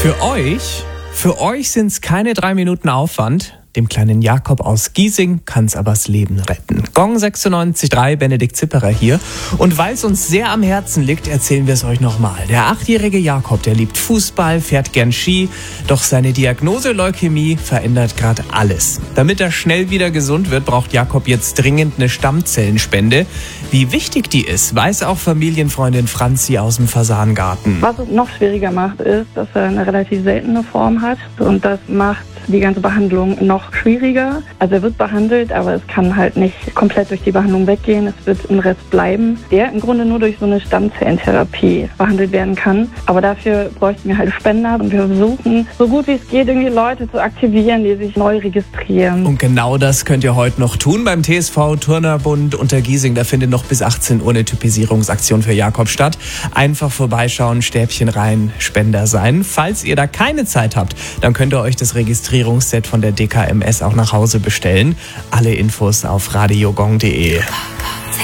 Für euch sind es keine 3 Minuten Aufwand. Dem kleinen Jakob aus Giesing kann es aber das Leben retten. Gong 96.3, Benedikt Zipperer hier. Und weil es uns sehr am Herzen liegt, erzählen wir es euch nochmal. Der 8-jährige Jakob, der liebt Fußball, fährt gern Ski. Doch seine Diagnose Leukämie verändert gerade alles. Damit er schnell wieder gesund wird, braucht Jakob jetzt dringend eine Stammzellenspende. Wie wichtig die ist, weiß auch Familienfreundin Franzi aus dem Fasangarten. Was es noch schwieriger macht, ist, dass er eine relativ seltene Form hat. Und das macht die ganze Behandlung noch schwieriger. Also er wird behandelt, aber es kann halt nicht komplett durch die Behandlung weggehen. Es wird ein Rest bleiben, der im Grunde nur durch so eine Stammzellentherapie behandelt werden kann. Aber dafür bräuchten wir halt Spender und wir versuchen, so gut wie es geht, irgendwie Leute zu aktivieren, die sich neu registrieren. Und genau das könnt ihr heute noch tun beim TSV Turnerbund Untergiesing. Da findet noch bis 18 Uhr eine Typisierungsaktion für Jakob statt. Einfach vorbeischauen, Stäbchen rein, Spender sein. Falls ihr da keine Zeit habt, dann könnt ihr euch das Registrierungsset von der DKMS auch nach Hause bestellen. Alle Infos auf radiogong.de.